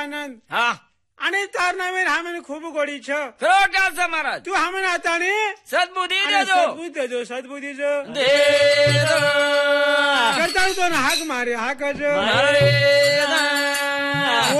आनंद हा आणि तार नवीन हामेन खूप गोडी छ खरो टाळसा महाराज तू हामेन आतानी सद्बुद्धी आणि देजो सद्बुद्धी देजो दे करता तो हाक मारे हाक मारे